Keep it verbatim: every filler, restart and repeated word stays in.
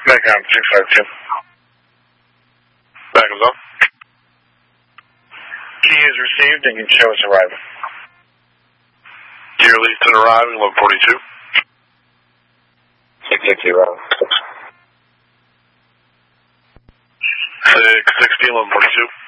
Nikon two five two. Back is up. Key is received and can show us arrival. Dear Leaston arriving, eleven forty-two. six sixty arrival. six sixty, eleven forty-two.